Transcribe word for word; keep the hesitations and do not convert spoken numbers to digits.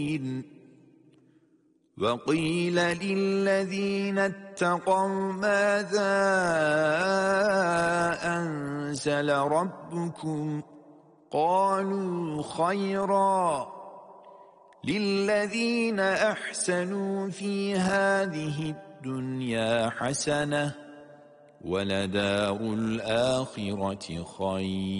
وقيل للذين اتقوا ماذا أنزل ربكم قالوا خيرا للذين أحسنوا في هذه الدنيا حسنة ولدار الآخرة خير